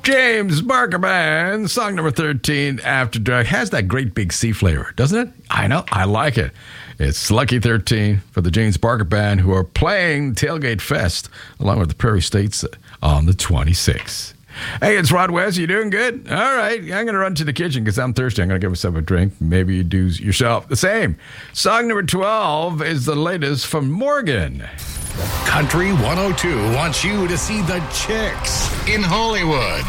James Barker Band, song number 13, After Dark. Has that great big C flavor, doesn't it? I know. I like it. It's Lucky 13 for the James Barker Band, who are playing Tailgate Fest along with the Prairie States on the 26th. Hey, it's Rod West. You doing good? All right. I'm going to run to the kitchen because I'm thirsty. I'm going to give myself a drink. Maybe you do yourself the same. Song number 12 is the latest from Morgan. Country 102 wants you to see the Chicks in Hollywood.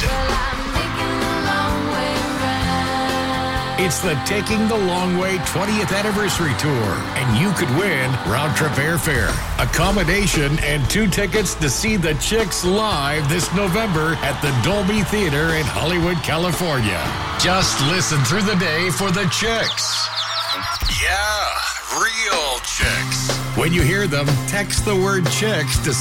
It's the Taking the Long Way 20th Anniversary Tour, and you could win round-trip airfare, accommodation, and 2 tickets to see the Chicks live this November at the Dolby Theater in Hollywood, California. Just listen through the day for the Chicks. Yeah, real Chicks. When you hear them, text the word Chicks to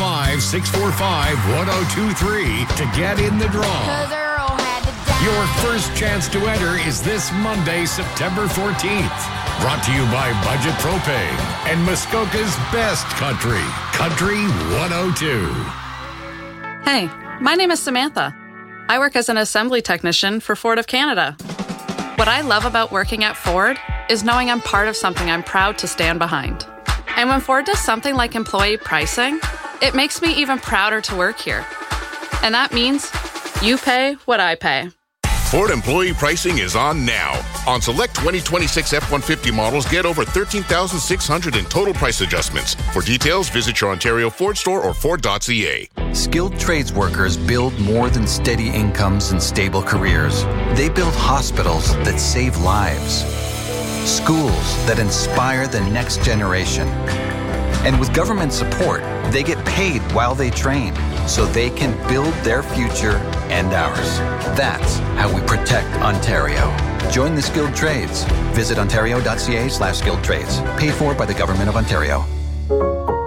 705-645-1023 to get in the draw. Your first chance to enter is this Monday, September 14th. Brought to you by Budget Propane and Muskoka's best country, Country 102. Hey, my name is Samantha. I work as an assembly technician for Ford of Canada. What I love about working at Ford is knowing I'm part of something I'm proud to stand behind. And when Ford does something like employee pricing, it makes me even prouder to work here. And that means you pay what I pay. Ford employee pricing is on now. On select 2026 F-150 models, get over $13,600 in total price adjustments. For details, visit your Ontario Ford store or Ford.ca. Skilled trades workers build more than steady incomes and stable careers. They build hospitals that save lives, schools that inspire the next generation. And with government support, they get paid while they train, so they can build their future and ours. That's how we protect Ontario. Join the skilled trades. Visit ontario.ca/skilled trades. Paid for by the Government of Ontario.